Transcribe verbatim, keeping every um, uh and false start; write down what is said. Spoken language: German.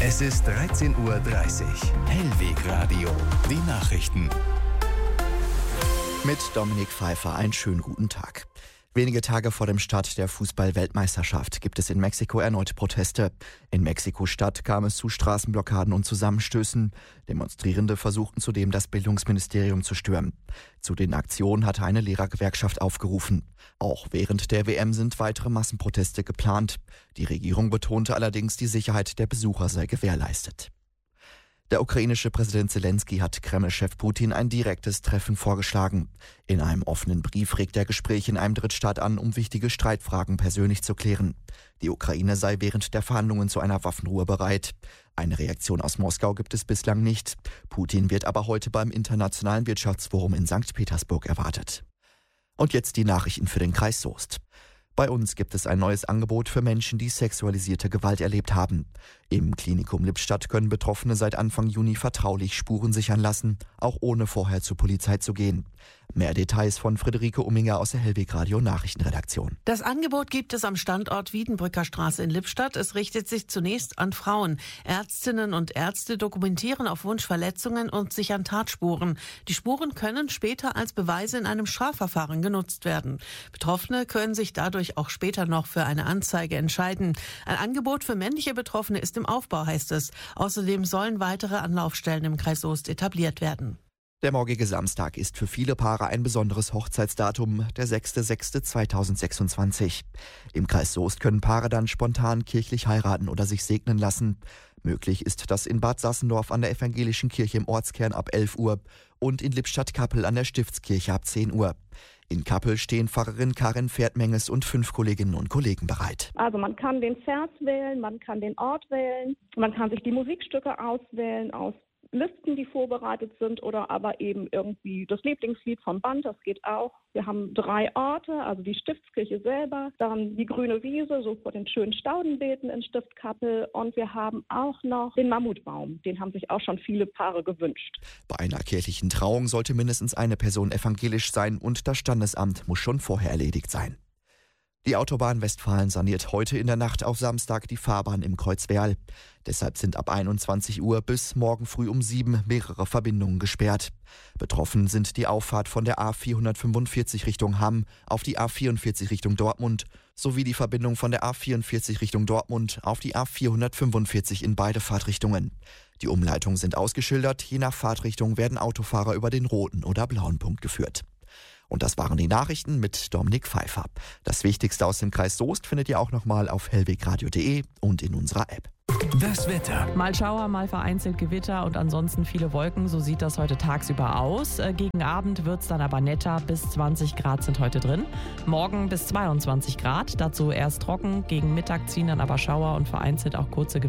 Es ist dreizehn Uhr dreißig. Hellweg Radio. Die Nachrichten. Mit Dominik Pfeiffer einen schönen guten Tag. Wenige Tage vor dem Start der Fußball-Weltmeisterschaft gibt es in Mexiko erneut Proteste. In Mexiko-Stadt kam es zu Straßenblockaden und Zusammenstößen. Demonstrierende versuchten zudem, das Bildungsministerium zu stürmen. Zu den Aktionen hatte eine Lehrergewerkschaft aufgerufen. Auch während der W M sind weitere Massenproteste geplant. Die Regierung betonte allerdings, die Sicherheit der Besucher sei gewährleistet. Der ukrainische Präsident Zelensky hat Kreml-Chef Putin ein direktes Treffen vorgeschlagen. In einem offenen Brief regt er Gespräche in einem Drittstaat an, um wichtige Streitfragen persönlich zu klären. Die Ukraine sei während der Verhandlungen zu einer Waffenruhe bereit. Eine Reaktion aus Moskau gibt es bislang nicht. Putin wird aber heute beim Internationalen Wirtschaftsforum in Sankt Petersburg erwartet. Und jetzt die Nachrichten für den Kreis Soest. Bei uns gibt es ein neues Angebot für Menschen, die sexualisierte Gewalt erlebt haben. Im Klinikum Lippstadt können Betroffene seit Anfang Juni vertraulich Spuren sichern lassen, auch ohne vorher zur Polizei zu gehen. Mehr Details von Friederike Umminger aus der Hellweg Radio Nachrichtenredaktion. Das Angebot gibt es am Standort Wiedenbrücker Straße in Lippstadt. Es richtet sich zunächst an Frauen. Ärztinnen und Ärzte dokumentieren auf Wunsch Verletzungen und sichern Tatspuren. Die Spuren können später als Beweise in einem Strafverfahren genutzt werden. Betroffene können sich dadurch auch später noch für eine Anzeige entscheiden. Ein Angebot für männliche Betroffene ist im Aufbau, heißt es. Außerdem sollen weitere Anlaufstellen im Kreis Soest etabliert werden. Der morgige Samstag ist für viele Paare ein besonderes Hochzeitsdatum, der sechster sechster zweitausendsechsundzwanzig. Im Kreis Soest können Paare dann spontan kirchlich heiraten oder sich segnen lassen. Möglich ist das in Bad Sassendorf an der Evangelischen Kirche im Ortskern ab elf Uhr und in Lippstadt-Kappel an der Stiftskirche ab zehn Uhr. In Kappel stehen Pfarrerin Karin Pferdmenges und fünf Kolleginnen und Kollegen bereit. Also man kann den Vers wählen, man kann den Ort wählen, man kann sich die Musikstücke auswählen aus Listen, die vorbereitet sind oder aber eben irgendwie das Lieblingslied vom Band, das geht auch. Wir haben drei Orte, also die Stiftskirche selber, dann die grüne Wiese, so vor den schönen Staudenbeeten in Stiftkappel und wir haben auch noch den Mammutbaum, den haben sich auch schon viele Paare gewünscht. Bei einer kirchlichen Trauung sollte mindestens eine Person evangelisch sein und das Standesamt muss schon vorher erledigt sein. Die Autobahn Westfalen saniert heute in der Nacht auf Samstag die Fahrbahn im Kreuz Werl. Deshalb sind ab einundzwanzig Uhr bis morgen früh um sieben mehrere Verbindungen gesperrt. Betroffen sind die Auffahrt von der A vierhundertfünfundvierzig Richtung Hamm auf die A vierundvierzig Richtung Dortmund sowie die Verbindung von der A vierundvierzig Richtung Dortmund auf die A vierhundertfünfundvierzig in beide Fahrtrichtungen. Die Umleitungen sind ausgeschildert, je nach Fahrtrichtung werden Autofahrer über den roten oder blauen Punkt geführt. Und das waren die Nachrichten mit Dominik Pfeiffer. Das Wichtigste aus dem Kreis Soest findet ihr auch nochmal auf hellwegradio punkt de und in unserer App. Das Wetter. Mal Schauer, mal vereinzelt Gewitter und ansonsten viele Wolken. So sieht das heute tagsüber aus. Gegen Abend wird es dann aber netter. Bis zwanzig Grad sind heute drin. Morgen bis zweiundzwanzig Grad. Dazu erst trocken. Gegen Mittag ziehen dann aber Schauer und vereinzelt auch kurze Gewitter.